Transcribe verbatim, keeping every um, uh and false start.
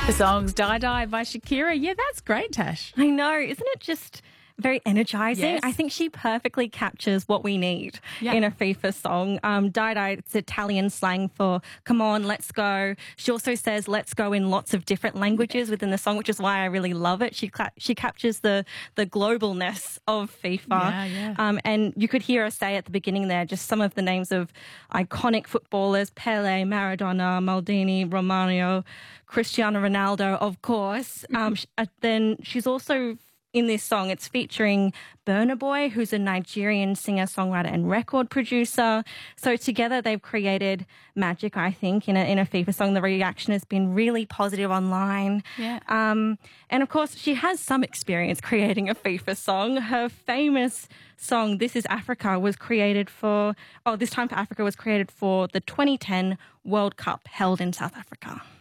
The song's Die Die by Shakira. Yeah, that's great, Tash. I know. Isn't it just very energising? Yes. I think she perfectly captures what we need Yeah. in a FIFA song. Um, Die Die, it's Italian slang for come on, let's go. She also says let's go in lots of different languages within the song, which is why I really love it. She cla- she captures the the globalness of FIFA. Yeah, yeah. Um, and you could hear her say at the beginning there just some of the names of iconic footballers: Pele, Maradona, Maldini, Romario, Cristiano Ronaldo, of course. Um, sh- uh, then she's also in this song, it's featuring Burna Boy, who's a Nigerian singer, songwriter, and record producer. So together they've created magic, I think, in a, in a FIFA song. The reaction has been really positive online. Yeah. Um, and of course, she has some experience creating a FIFA song. Her famous song, This Is Africa, was created for, oh, This Time for Africa was created for the twenty ten World Cup held in South Africa.